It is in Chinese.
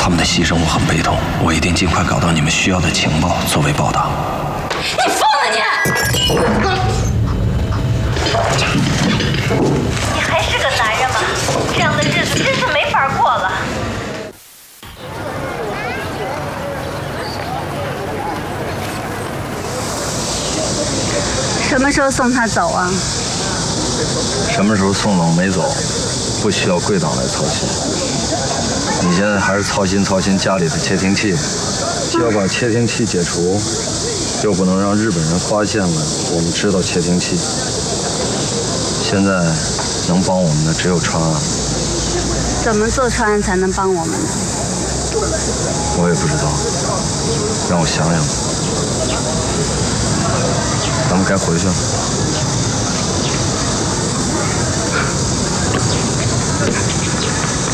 他们的牺牲我很悲痛，我一定尽快搞到你们需要的情报作为报答。 你疯了你！你还是个男人吗？这样的日子真是没法过了。 什么时候送他走啊？ 什么时候送走没走，不需要贵党来操心。你现在还是操心家里的窃听器，既要把窃听器解除，又不能让日本人发现了我们知道窃听器。现在能帮我们的只有川岸。 怎么做川岸才能帮我们呢？ 我也不知道，让我想想。咱们该回去了。